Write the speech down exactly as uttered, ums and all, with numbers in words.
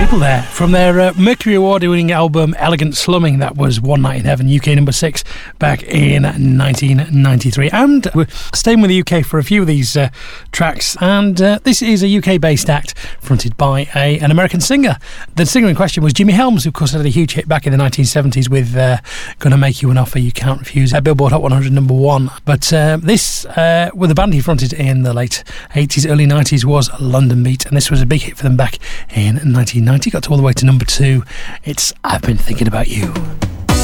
People there from their uh, Mercury Award-winning album Elegant Slumming. That was One Night in Heaven, U K number six back in nineteen ninety-three. And we're staying with the U K for a few of these uh, tracks. And uh, this is a U K-based act fronted by a, an American singer. The singer in question was Jimmy Helms, who of course had a huge hit back in the nineteen seventies with uh, Gonna Make You an Offer You Can't Refuse, uh, Billboard Hot one hundred number one. But uh, this, uh, with the band he fronted in the late eighties, early nineties, was London Beat. And this was a big hit for them back in nineteen ninety. Got to all the way to number two. It's I've Been Thinking About You.